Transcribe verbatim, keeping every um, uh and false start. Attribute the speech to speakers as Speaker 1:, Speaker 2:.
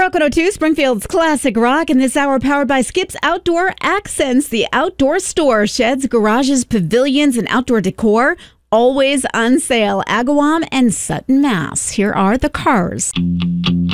Speaker 1: Rock one oh two, Springfield's classic rock, and this hour powered by Skip's Outdoor Accents, the outdoor store, sheds, garages, pavilions, and outdoor decor, always on sale. Agawam and Sutton, Mass. Here are the cars.